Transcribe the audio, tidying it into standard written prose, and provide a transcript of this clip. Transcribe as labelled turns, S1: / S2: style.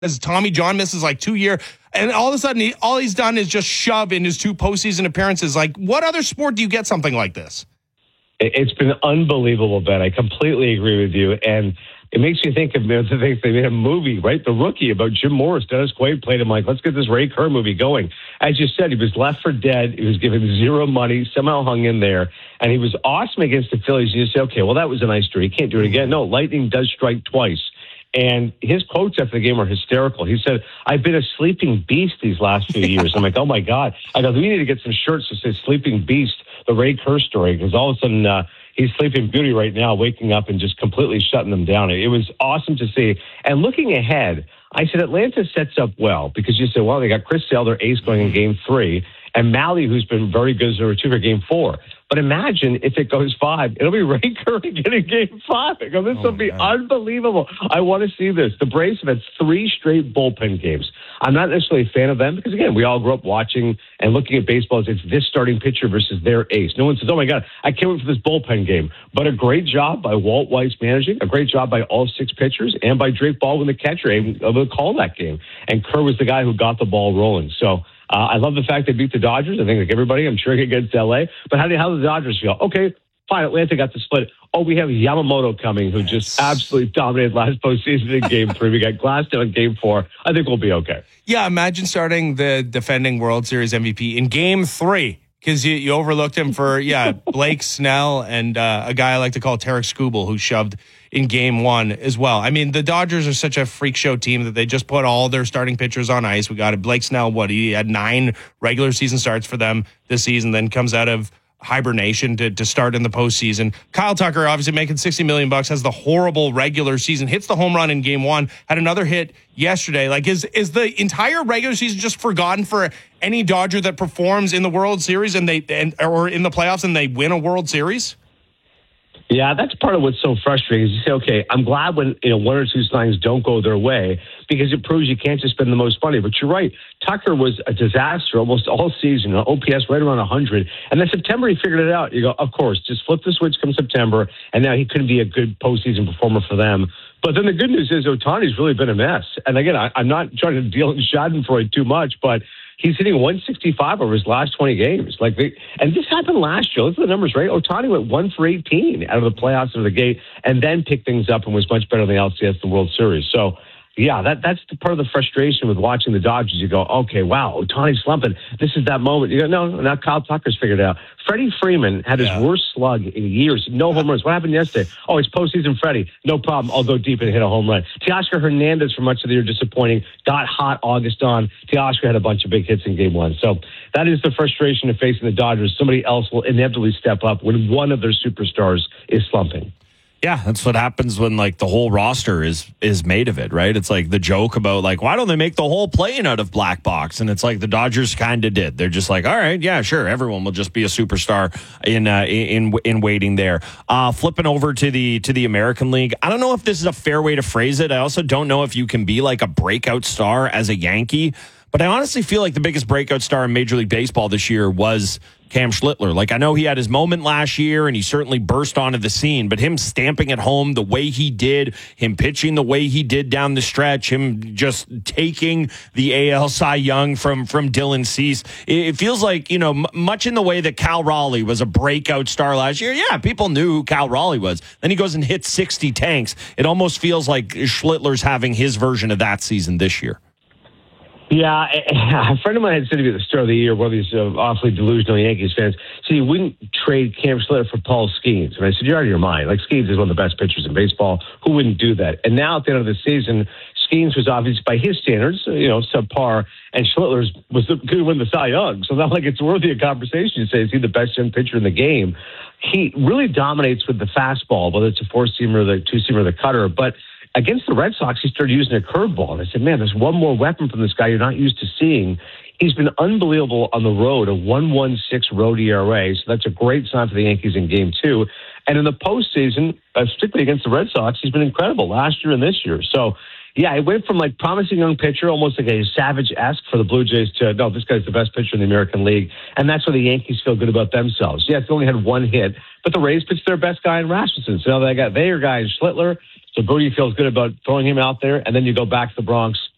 S1: as Tommy John misses like 2 years, and all of a sudden, all he's done is just shove in his 2 postseason appearances. Like, what other sport do you get something like this?
S2: It's been unbelievable, Ben. I completely agree with you. And it makes me think of the things they made a movie, right? The Rookie, about Jim Morris. Dennis Quaid played him like, let's get this Ray Kerr movie going. As you said, he was left for dead. He was given 0 money, somehow hung in there. And he was awesome against the Phillies. You say, okay, well, that was a nice story. He can't do it again. No, lightning does strike twice. And his quotes after the game were hysterical. He said, I've been a sleeping beast these last few years. I'm like, oh, my God. I go, we need to get some shirts that say Sleeping Beast, the Ray Kerr story, because all of a sudden he's Sleeping Beauty right now, waking up and just completely shutting them down. It was awesome to see. And looking ahead, I said Atlanta sets up well because you said, well, they got Chris Sale, their ace, going in Game 3, and Malley, who's been very good as a receiver, Game 4. But imagine if it goes 5. It'll be Ray Kerr again in Game 5. I go, this will be unbelievable. I want to see this. The Braves have had 3 straight bullpen games. I'm not necessarily a fan of them because, again, we all grew up watching and looking at baseball as it's this starting pitcher versus their ace. No one says, oh, my God, I can't wait for this bullpen game. But a great job by Walt Weiss managing, a great job by all 6 pitchers, and by Drake Baldwin, the catcher, able to call that game. And Kerr was the guy who got the ball rolling. So, I love the fact they beat the Dodgers. I think, like everybody, I'm cheering against L.A. But how do the Dodgers feel? Okay, fine, Atlanta got the split. Oh, we have Yamamoto coming, who just absolutely dominated last postseason in Game 3. We got Glasnow in Game 4. I think we'll be okay.
S1: Yeah, imagine starting the defending World Series MVP in Game 3. Because you overlooked him for, Blake Snell and a guy I like to call Tarek Skubal, who shoved in Game 1 as well. I mean, the Dodgers are such a freak show team that they just put all their starting pitchers on ice. We got Blake Snell, he had 9 regular season starts for them this season, then comes out of hibernation to start in the postseason. Kyle Tucker, obviously making $60 million, has the horrible regular season, hits the home run in Game 1, had another hit yesterday. Like, is the entire regular season just forgotten for any Dodger that performs in the World Series or in the playoffs and they win a World Series?
S2: Yeah, that's part of what's so frustrating is you say, okay, I'm glad when 1 or 2 signings don't go their way because it proves you can't just spend the most money. But you're right. Tucker was a disaster almost all season, OPS right around 100. And then September, he figured it out. You go, of course, just flip the switch come September, and now he couldn't be a good postseason performer for them. But then the good news is Ohtani's really been a mess. And again, I'm not trying to deal in Schadenfreude too much, but he's hitting 165 over his last 20 games. And this happened last year. Look at the numbers, right? Ohtani went 1 for 18 out of the playoffs of the gate and then picked things up and was much better than the LCS, the World Series. So, yeah, that's the part of the frustration with watching the Dodgers. You go, okay, wow, Ohtani's slumping. This is that moment. You go, no, now Kyle Tucker's figured it out. Freddie Freeman had his worst slug in years. No home runs. What happened yesterday? Oh, it's postseason Freddie. No problem. I'll go deep and hit a home run. Teoscar Hernandez, for much of the year, disappointing. Got hot August on. Teoscar had a bunch of big hits in Game 1. So that is the frustration of facing the Dodgers. Somebody else will inevitably step up when one of their superstars is slumping.
S3: Yeah, that's what happens when the whole roster is made of it, right? It's like the joke about why don't they make the whole plane out of black box? And it's like the Dodgers kind of did. They're just like, all right, yeah, sure, everyone will just be a superstar in waiting there. Flipping over to the American League, I don't know if this is a fair way to phrase it. I also don't know if you can be a breakout star as a Yankee. But I honestly feel like the biggest breakout star in Major League Baseball this year was Cam Schlittler. I know he had his moment last year and he certainly burst onto the scene, but him stamping at home the way he did, him pitching the way he did down the stretch, him just taking the AL Cy Young from Dylan Cease, it feels like, much in the way that Cal Raleigh was a breakout star last year. Yeah, people knew who Cal Raleigh was. Then he goes and hits 60 tanks. It almost feels like Schlittler's having his version of that season this year.
S2: Yeah, a friend of mine had said to me at the start of the year, one of these awfully delusional Yankees fans, said he wouldn't trade Cam Schlittler for Paul Skeens. And I said, you're out of your mind. Skeens is one of the best pitchers in baseball. Who wouldn't do that? And now at the end of the season, Skeens was obviously, by his standards, subpar, and Schlittler was going to win the Cy Young. So not like it's worthy of conversation to say, is he the best young pitcher in the game? He really dominates with the fastball, whether it's a four-seamer, the two-seamer, the cutter, but against the Red Sox, he started using a curveball. And I said, man, there's one more weapon from this guy you're not used to seeing. He's been unbelievable on the road, a 1.16 road ERA. So that's a great sign for the Yankees in Game 2. And in the postseason, particularly against the Red Sox, he's been incredible last year and this year. So, yeah, it went from promising young pitcher, almost like a Savage-esque for the Blue Jays to, no, this guy's the best pitcher in the American League. And that's where the Yankees feel good about themselves. Yes, they only had 1 hit, but the Rays pitched their best guy in Rasmussen. So now they got their guy in Schlittler. So Brody feels good about throwing him out there. And then you go back to the Bronx.